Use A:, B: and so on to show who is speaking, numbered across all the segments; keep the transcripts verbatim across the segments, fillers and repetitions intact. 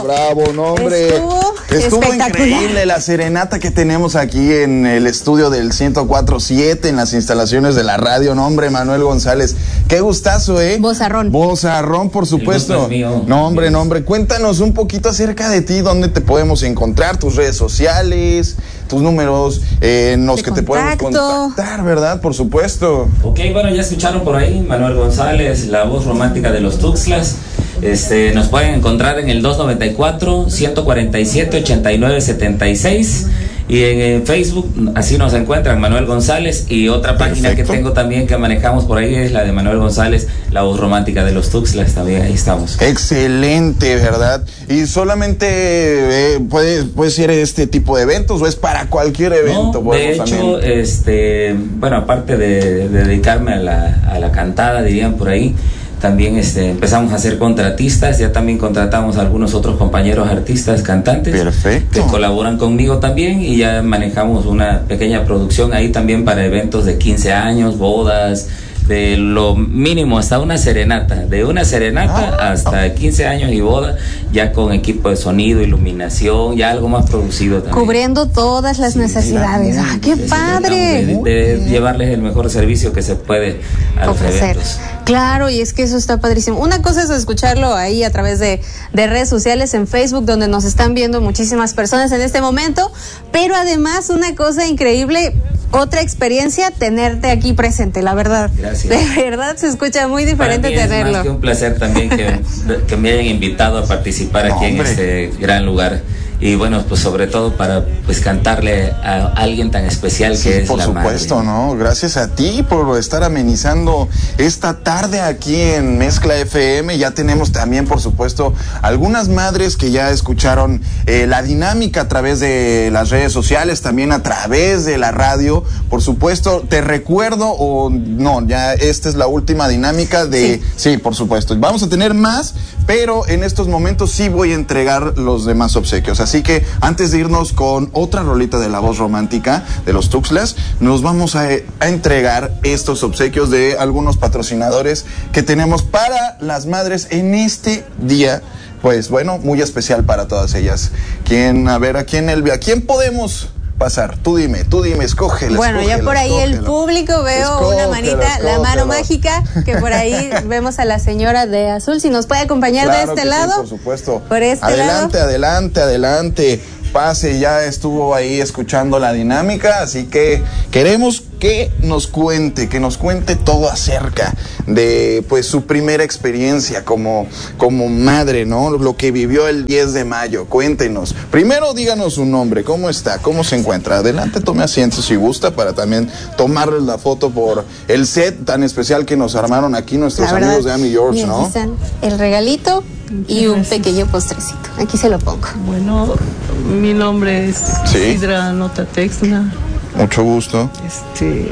A: bravo, no, hombre.
B: Estuvo,
A: Estuvo increíble la serenata que tenemos aquí en el estudio del ciento cuatro punto siete, en las instalaciones de la radio. No, hombre, Manuel González. Qué gustazo, ¿eh?
B: Vozarrón.
A: Vozarrón, por supuesto. No, hombre, no, hombre. Cuéntanos un poquito acerca de ti, dónde te podemos encontrar, tus redes sociales, tus números eh, en los de que contacto. Te podemos contactar, ¿verdad? Por supuesto.
C: Ok, bueno, ya escucharon por ahí, Manuel González, la voz romántica de los Tuxtlas. Este, nos pueden encontrar en el dos noventa y cuatro, ciento cuarenta y siete, ochenta y nueve, setenta y seis y en, en Facebook así nos encuentran, Manuel González. Y otra página Perfecto. Que tengo también que manejamos por ahí es la de Manuel González, la voz romántica de los Tuxtlas, también ahí estamos.
A: Excelente, ¿verdad? Y solamente eh, puede, puede ser este tipo de eventos o es para cualquier evento.
C: No, de hecho, también. este, bueno, aparte de, de dedicarme a la, a la cantada, dirían por ahí, también este, empezamos a ser contratistas, ya también contratamos a algunos otros compañeros artistas, cantantes.
A: Perfecto.
C: Que colaboran conmigo también y ya manejamos una pequeña producción ahí también para eventos de quince años, bodas, de lo mínimo hasta una serenata, de una serenata ah, hasta quince años y boda, ya con equipo de sonido, iluminación, ya algo más producido también.
B: Cubriendo todas las sí, necesidades. ¡Ah, qué padre!
C: De, de, de llevarles el mejor servicio que se puede a los eventos.
B: Claro, y es que eso está padrísimo. Una cosa es escucharlo ahí a través de, de redes sociales, en Facebook, donde nos están viendo muchísimas personas en este momento, pero además una cosa increíble, otra experiencia, tenerte aquí presente, la verdad.
C: Gracias.
B: De verdad se escucha muy diferente
C: Para mí
B: tenerlo.
C: Es más que un placer también que, que me hayan invitado a participar aquí no, en este gran lugar. Y bueno, pues sobre todo para pues cantarle a alguien tan especial
A: sí,
C: que es
A: por
C: la
A: supuesto,
C: madre.
A: ¿no? Gracias a ti por estar amenizando esta tarde aquí en Mezcla F M. Ya tenemos también, por supuesto, algunas madres que ya escucharon eh, la dinámica a través de las redes sociales, también a través de la radio. Por supuesto, te recuerdo, o no, ya esta es la última dinámica de... Sí, sí, por supuesto. Vamos a tener más, pero en estos momentos sí voy a entregar los demás obsequios. Así que antes de irnos con otra rolita de la voz romántica de los Tuxtlas, nos vamos a, a entregar estos obsequios de algunos patrocinadores que tenemos para las madres en este día. Pues bueno, muy especial para todas ellas. ¿Quién, a ver, a quién, Elvia, a quién podemos pasar? Tú dime, tú dime, escógela.
B: Bueno,
A: escógela,
B: ya por ahí
A: escógela.
B: El público veo
A: Escógela,
B: una manita,
A: escógela.
B: la mano mágica, que por ahí vemos a la señora de azul. Si nos puede acompañar
A: claro
B: de este
A: que
B: lado.
A: Sí, por supuesto.
B: Por este
A: adelante,
B: lado.
A: adelante, adelante. Pase, ya estuvo ahí escuchando la dinámica, así que queremos que nos cuente, que nos cuente todo acerca de pues su primera experiencia como, como madre, ¿no? Lo que vivió el diez de mayo. Cuéntenos. Primero díganos su nombre, ¿cómo está? ¿Cómo se encuentra? Adelante, tome asiento si gusta para también tomarles la foto por el set tan especial que nos armaron aquí nuestros
B: verdad,
A: amigos de Ami George, ¿no?
B: El regalito y un pequeño postrecito. Aquí se lo pongo.
D: Bueno, mi nombre es
A: ¿Sí?
D: Isidra Notatexna.
A: Mucho gusto.
D: Este,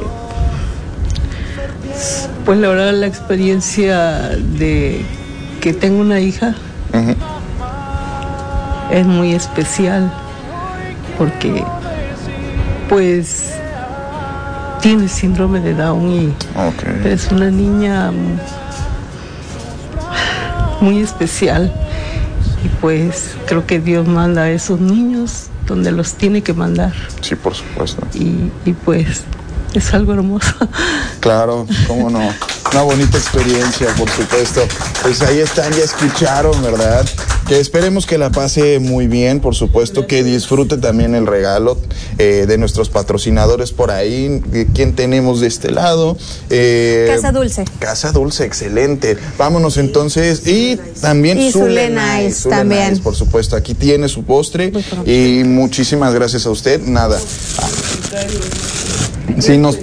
D: pues la verdad la experiencia de que tengo una hija uh-huh. es muy especial porque pues tiene síndrome de Down y okay. es una niña muy especial y pues creo que Dios manda a esos niños donde los tiene que mandar.
A: Sí, por supuesto.
D: Y, y pues es algo hermoso.
A: Claro, cómo no. Una bonita experiencia, por supuesto. Pues ahí están, ya escucharon, ¿verdad? Que esperemos que la pase muy bien, por supuesto, que disfrute también el regalo eh, de nuestros patrocinadores por ahí. ¿Quién tenemos de este lado?
B: Eh, Casa Dulce.
A: Casa Dulce, excelente. Vámonos entonces. Y también
B: y Zulenais también.
A: Por supuesto, aquí tiene su postre. Y muchísimas gracias a usted. Nada. Ah. Sí, nos...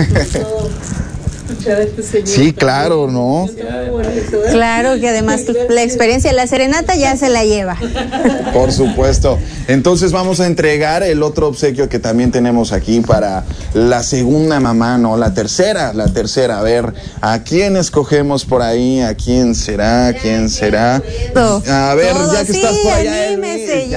A: Sí, claro, ¿no?
B: Claro que además la experiencia de la serenata ya se la lleva.
A: Por supuesto. Entonces vamos a entregar el otro obsequio que también tenemos aquí para la segunda mamá, no, la tercera, la tercera. A ver, ¿a quién escogemos por ahí? ¿A quién será? ¿Quién será? A ver,
B: Todo,
A: ya que
B: sí,
A: estás por allá,
B: anímese,
A: ya,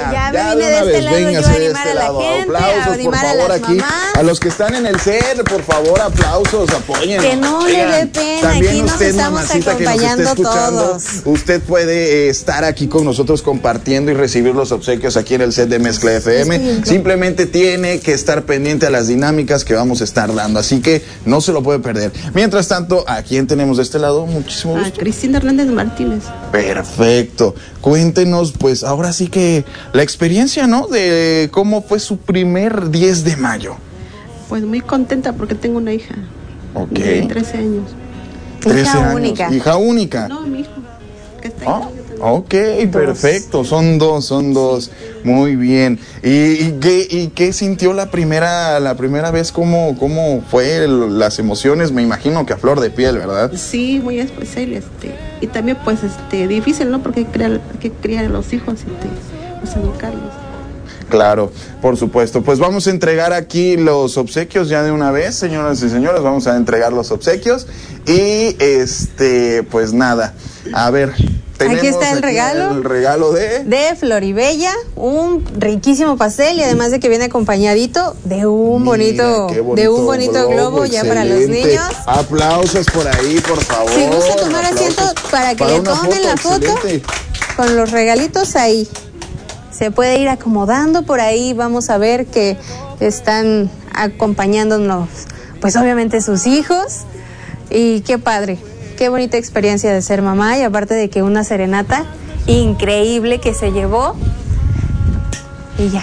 A: ya,
B: ya,
A: ya
B: me vine
A: de una
B: de este
A: vez,
B: lado yo
A: véngase
B: a
A: de
B: animar
A: este
B: a la
A: lado.
B: gente,
A: Aplausos,
B: a
A: por
B: animar a
A: favor,
B: las
A: aquí.
B: mamás.
A: A los que están en el set, por favor, aplausos, apoyen.
B: Que no le dé pena,
A: también
B: aquí nos
A: usted,
B: estamos
A: mamacita, que nos esté
B: acompañando
A: escuchando,
B: todos.
A: usted puede eh, estar aquí con nosotros compartiendo y recibir los obsequios aquí en el set de Mezcla F M. Simplemente tiene que estar pendiente a las dinámicas que vamos a estar dando, así que no se lo puede perder. Mientras tanto, ¿a quién tenemos de este lado? Muchísimo gusto.
E: A Cristina Hernández Martínez.
A: Perfecto. Cuéntenos, pues, ahora sí que la experiencia, ¿no? De cómo fue su primer diez de mayo.
E: Pues muy contenta porque tengo una hija.
A: Ok.
E: De trece años.
A: trece
B: Hija
A: años.
B: única.
A: Hija única.
E: No, mi hijo. Que está
A: Ah,
E: ahí.
A: ok, perfecto. Son dos, son dos. Muy bien. ¿Y, y, qué, y qué sintió la primera, la primera vez? ¿Cómo, cómo fue el- las emociones? Me imagino que a flor de piel, ¿verdad?
E: Sí, muy especial, este, y también pues este difícil, ¿no? Porque hay que criar, hay que criar a los hijos, este, pues educarlos.
A: Claro, por supuesto. Pues vamos a entregar aquí los obsequios ya de una vez, señoras y señores. Vamos a entregar los obsequios. Y este, pues nada. A ver, tenemos
B: Aquí está el
A: aquí
B: regalo.
A: El regalo de.
B: De Floribella, un riquísimo pastel y además de que viene acompañadito de un
A: Mira,
B: bonito,
A: qué
B: de un bonito globo, ya para los
A: excelente.
B: niños.
A: Aplausos por ahí, por favor.
B: Si gusta tomar
A: Aplausos
B: asiento para que le
A: una
B: tomen la foto
A: excelente.
B: con los regalitos ahí. Se puede ir acomodando por ahí, vamos a ver que están acompañándonos, pues obviamente sus hijos. Y qué padre, qué bonita experiencia de ser mamá y aparte de que una serenata increíble que se llevó. Y ya.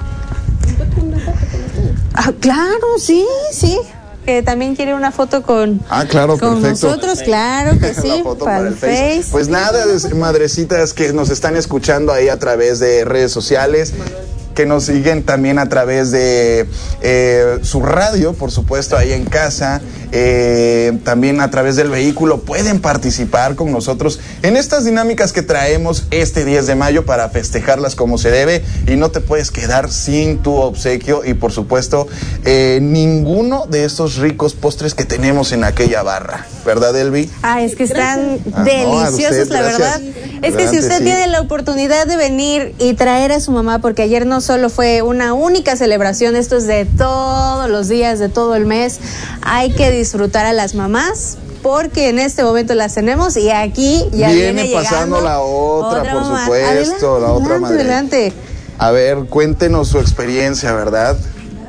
B: Ah, claro, sí, sí. Que también quiere una foto con,
A: Ah, claro,
B: con
A: perfecto.
B: nosotros, claro que
A: La
B: sí,
A: foto
B: para el Face.
A: Pues nada, des- madrecitas que nos están escuchando ahí a través de redes sociales, que nos siguen también a través de eh, su radio, por supuesto, ahí en casa, eh, también a través del vehículo, pueden participar con nosotros en estas dinámicas que traemos este diez de mayo para festejarlas como se debe, y no te puedes quedar sin tu obsequio y por supuesto eh, ninguno de estos ricos postres que tenemos en aquella barra, ¿verdad, Elvi?
B: Ah, es que están
A: Ah, no, a
B: deliciosos,
A: usted,
B: la
A: gracias.
B: verdad. Es que si
A: Adelante,
B: usted
A: sí.
B: tiene la oportunidad de venir y traer a su mamá, porque ayer no solo fue una única celebración, esto es de todos los días, de todo el mes, hay que disfrutar a las mamás, porque en este momento las tenemos y aquí ya viene,
A: Viene pasando
B: llegando
A: la otra, por
B: mamá.
A: supuesto,
B: Adelante,
A: la otra
B: adelante,
A: madre.
B: adelante.
A: A ver, cuéntenos su experiencia, ¿verdad?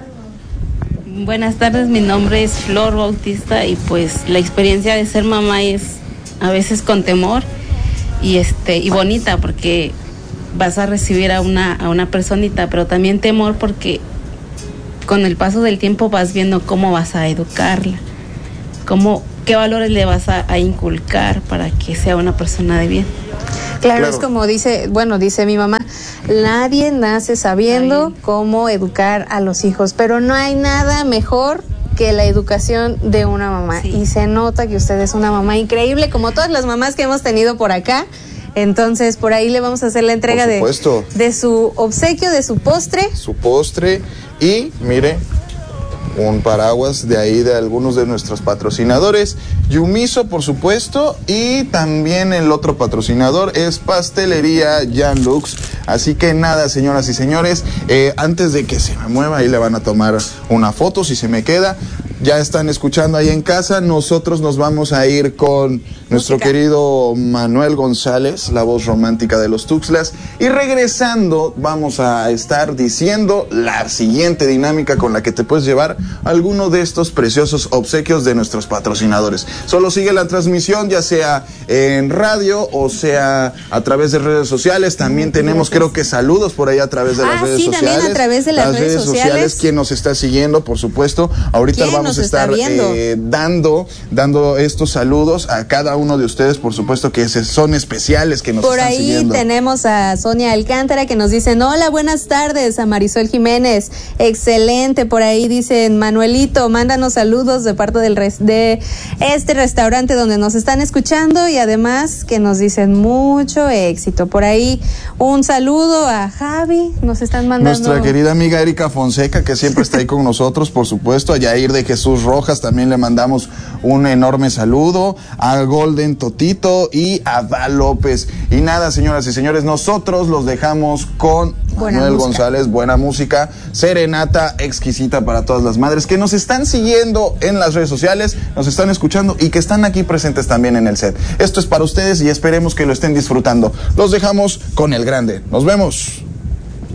F: Buenas tardes, mi nombre es Flor Bautista y pues la experiencia de ser mamá es a veces con temor y este y bonita porque vas a recibir a una a una personita, pero también temor porque con el paso del tiempo vas viendo cómo vas a educarla, cómo qué valores le vas a, a inculcar para que sea una persona de bien.
B: Claro,
A: Claro.
B: es como dice, bueno, dice mi mamá, nadie nace sabiendo
F: Ay.
B: cómo educar a los hijos, pero no hay nada mejor que la educación de una mamá.
F: Sí.
B: Y se nota que usted es una mamá increíble, como todas las mamás que hemos tenido por acá. Entonces, por ahí le vamos a hacer la entrega
A: Por
B: de,
A: supuesto.
B: de su obsequio, de su postre.
A: Su postre y, mire, un paraguas de ahí de algunos de nuestros patrocinadores, Yumiso, por supuesto, y también el otro patrocinador es Pastelería Jan Lux. Así que nada, señoras y señores, eh, antes de que se me mueva, ahí le van a tomar una foto si se me queda. Ya están escuchando ahí en casa, nosotros nos vamos a ir con nuestro
B: Música.
A: querido Manuel González, la voz romántica de los Tuxtlas, y regresando vamos a estar diciendo la siguiente dinámica con la que te puedes llevar alguno de estos preciosos obsequios de nuestros patrocinadores. Solo sigue la transmisión, ya sea en radio o sea a través de redes sociales. También tenemos, creo que saludos por ahí a través de las
B: Ah,
A: redes
B: sí,
A: sociales.
B: también a través de las redes sociales.
A: Quien nos está siguiendo, por supuesto. Ahorita
B: ¿Quién
A: vamos
B: nos
A: a
B: está
A: estar
B: viendo?
A: eh, dando, dando estos saludos a cada uno de ustedes, por supuesto que se- son especiales que nos
B: Por
A: están
B: ahí
A: siguiendo.
B: tenemos a Sonia Alcántara que nos dicen, hola, buenas tardes, a Marisol Jiménez, excelente. Por ahí dicen, Manuelito, mándanos saludos de parte del res- de este restaurante donde nos están escuchando y además que nos dicen mucho éxito. Por ahí un saludo a Javi, nos están mandando.
A: Nuestra querida amiga Erika Fonseca, que siempre está ahí con nosotros, por supuesto. A Yair de Jesús Rojas también le mandamos un enorme saludo. A Gol Golden, Totito y Adal López. Y nada, señoras y señores, nosotros los dejamos con
B: Buena
A: Manuel
B: música.
A: González, buena música, serenata exquisita para todas las madres que nos están siguiendo en las redes sociales, nos están escuchando y que están aquí presentes también en el set. Esto es para ustedes y esperemos que lo estén disfrutando. Los dejamos con el grande. Nos vemos.